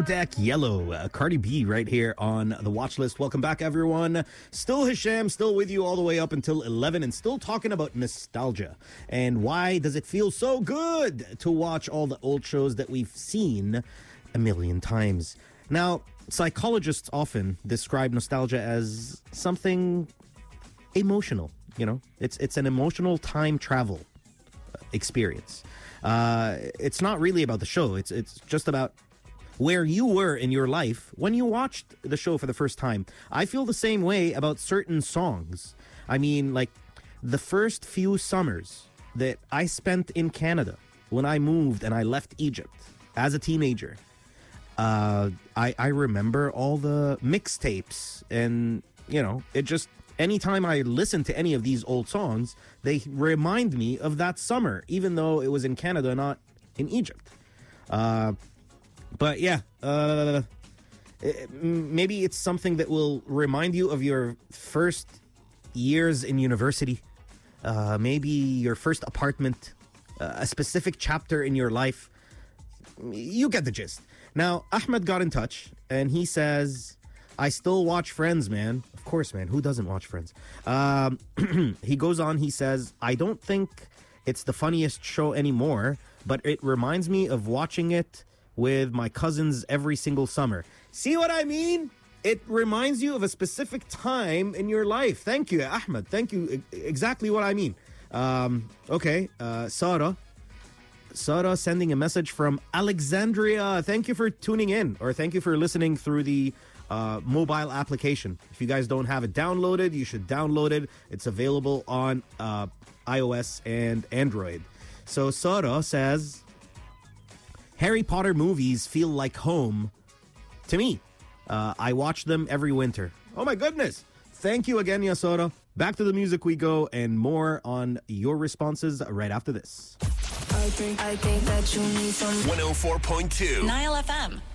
Bodak Yellow, Cardi B right here on the watch list. Welcome back, everyone. Still Hisham, still with you all the way up until 11 and still talking about nostalgia. And why does it feel so good to watch all the old shows that we've seen a million times? Now, psychologists often describe nostalgia as something emotional, you know? It's an emotional time travel experience. It's not really about the show. It's just about where you were in your life when you watched the show for the first time. I feel the same way about certain songs. I mean, like the first few summers that I spent in Canada when I moved and I left Egypt as a teenager. I remember all the mixtapes, and you know, it just, anytime I listen to any of these old songs, they remind me of that summer, even though it was in Canada, not in Egypt. But yeah, maybe it's something that will remind you of your first years in university, maybe your first apartment, a specific chapter in your life. You get the gist. Now, Ahmed got in touch, and he says, I still watch Friends, man. Of course, man. Who doesn't watch Friends? He goes on, he says, I don't think it's the funniest show anymore, but it reminds me of watching it with my cousins every single summer. See what I mean? It reminds you of a specific time in your life. Thank you, Ahmed. Thank you. Exactly what I mean. Okay, Sarah sending a message from Alexandria. Thank you for tuning in, or thank you for listening through the mobile application. If you guys don't have it downloaded, you should download it. It's available on iOS and Android. So Sarah says, Harry Potter movies feel like home to me. I watch them every winter. Oh my goodness. Thank you again, Yasora. Back to the music we go, and more on your responses right after this. I think that you need some 104.2 Nile FM.